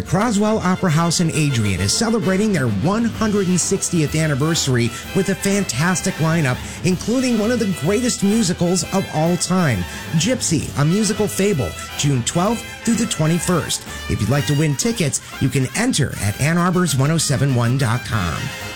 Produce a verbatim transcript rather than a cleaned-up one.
Croswell Opera House in Adrian is celebrating their one hundred sixtieth anniversary with a fantastic lineup, including one of the greatest musicals of all time, Gypsy, a musical fable, June twelfth through the twenty-first. If you'd like to win tickets, you can enter at ann arbors ten seventy-one dot com.